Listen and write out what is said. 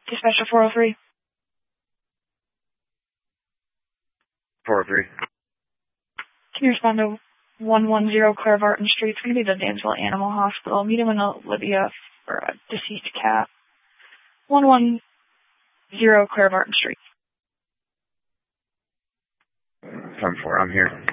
Dispatcher 403. 403. Can you respond to 110 Claire Vartan Street? It's going to be the Dansville Animal Hospital. Meet him in Olivia for a deceased cat. 110 Claire Vartan Street. 7-4, I'm here.